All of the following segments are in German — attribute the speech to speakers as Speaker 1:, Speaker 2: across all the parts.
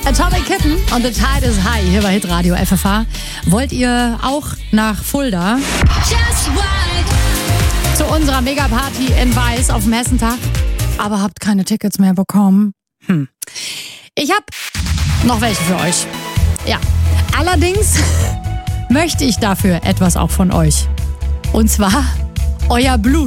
Speaker 1: Atomic Kitten und The Tide is High hier bei Hitradio FFH. Wollt ihr auch nach Fulda? Zu unserer Megaparty in Weiß auf dem Hessentag, aber habt keine Tickets mehr bekommen? Ich hab noch welche für euch. Ja, allerdings möchte ich dafür etwas auch von euch. Und zwar euer Blut.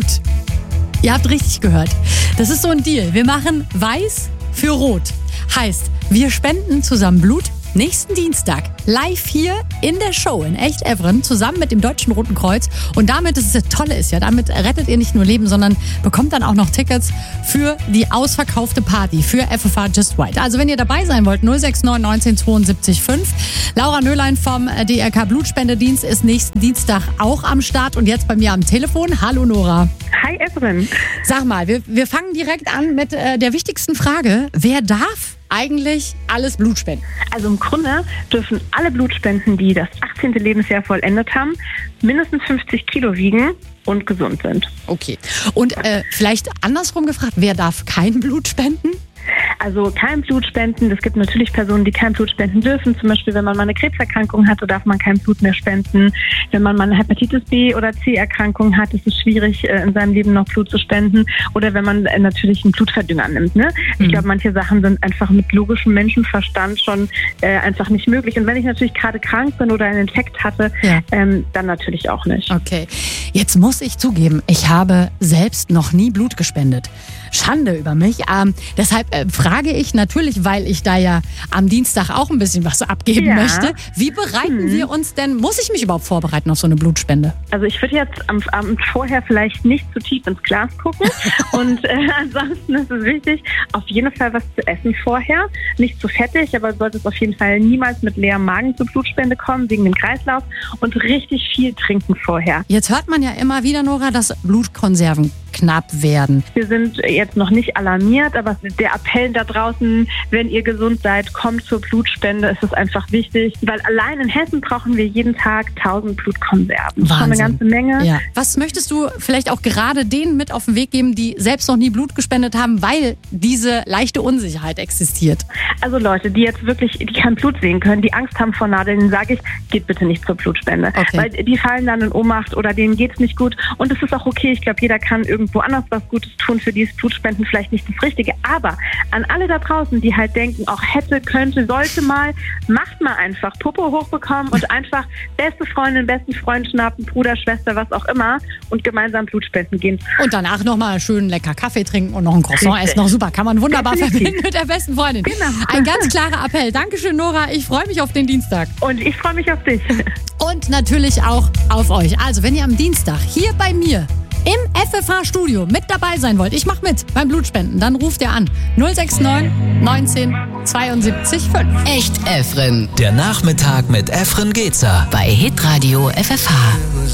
Speaker 1: Ihr habt richtig gehört. Das ist so ein Deal. Wir machen Weiß für Rot. Heißt, wir spenden zusammen Blut nächsten Dienstag live hier in der Show in Echt-Evren zusammen mit dem Deutschen Roten Kreuz. Und damit, das Tolle ist ja, damit rettet ihr nicht nur Leben, sondern bekommt dann auch noch Tickets für die ausverkaufte Party für FFH Just White. Also wenn ihr dabei sein wollt, 069 19 72 5. Laura Nölein vom DRK Blutspendedienst ist nächsten Dienstag auch am Start und jetzt bei mir am Telefon. Hallo Nora.
Speaker 2: Hi Evren.
Speaker 1: Sag mal, wir fangen direkt an mit der wichtigsten Frage. Wer darf eigentlich alles Blut spenden?
Speaker 2: Also im Grunde dürfen alle Blutspenden, die das 18. Lebensjahr vollendet haben, mindestens 50 Kilo wiegen und gesund sind.
Speaker 1: Okay. Und vielleicht andersrum gefragt, wer darf kein Blut spenden?
Speaker 2: Also kein Blut spenden. Es gibt natürlich Personen, die kein Blut spenden dürfen. Zum Beispiel, wenn man mal eine Krebserkrankung hatte, darf man kein Blut mehr spenden. Wenn man mal eine Hepatitis B oder C-Erkrankung hat, ist es schwierig, in seinem Leben noch Blut zu spenden. Oder wenn man natürlich einen Blutverdünger nimmt. Ne? Ich glaube, manche Sachen sind einfach mit logischem Menschenverstand schon einfach nicht möglich. Und wenn ich natürlich gerade krank bin oder einen Infekt hatte, dann natürlich auch nicht.
Speaker 1: Okay. Jetzt muss ich zugeben, ich habe selbst noch nie Blut gespendet. Schande über mich. Deshalb frage ich natürlich, weil ich da ja am Dienstag auch ein bisschen was abgeben möchte. Wie bereiten wir uns denn, muss ich mich überhaupt vorbereiten auf so eine Blutspende?
Speaker 2: Also ich würde jetzt am Abend vorher vielleicht nicht zu tief ins Glas gucken. Und ansonsten ist es wichtig, auf jeden Fall was zu essen vorher. Nicht zu fettig, aber sollte es auf jeden Fall niemals mit leerem Magen zur Blutspende kommen, wegen dem Kreislauf. Und richtig viel trinken vorher.
Speaker 1: Jetzt hört man ja immer wieder, Nora, dass Blutkonserven knapp werden.
Speaker 2: Wir sind jetzt noch nicht alarmiert, aber der Appell da draußen, wenn ihr gesund seid, kommt zur Blutspende, ist es einfach wichtig, weil allein in Hessen brauchen wir jeden Tag 1000 Blutkonserven. Das ist schon eine ganze Menge.
Speaker 1: Ja. Was möchtest du vielleicht auch gerade denen mit auf den Weg geben, die selbst noch nie Blut gespendet haben, weil diese leichte Unsicherheit existiert?
Speaker 2: Also Leute, die jetzt wirklich, die kein Blut sehen können, die Angst haben vor Nadeln, sage ich, geht bitte nicht zur Blutspende. Okay. Weil die fallen dann in Ohnmacht oder denen geht's nicht gut und es ist auch okay. Ich glaube, jeder kann irgendwo anders was Gutes tun, für die ist Blutspenden vielleicht nicht das Richtige. Aber an alle da draußen, die halt denken, auch hätte, könnte, sollte mal, macht mal einfach Popo hochbekommen und einfach beste Freundin, besten Freund schnappen, Bruder, Schwester, was auch immer und gemeinsam Blutspenden gehen.
Speaker 1: Und danach nochmal schön lecker Kaffee trinken und noch ein Croissant essen. Noch super, kann man wunderbar verbinden mit der besten Freundin. Genau. Ein ganz klarer Appell. Dankeschön, Nora. Ich freue mich auf den Dienstag.
Speaker 2: Und ich freue mich auf dich.
Speaker 1: Und natürlich auch auf euch. Also, wenn ihr am Dienstag hier bei mir im FFH-Studio mit dabei sein wollt, ich mache mit beim Blutspenden, dann ruft ihr an 069 19 72 5.
Speaker 3: Echt Evren. Der Nachmittag mit Evren Gezer bei Hitradio FFH.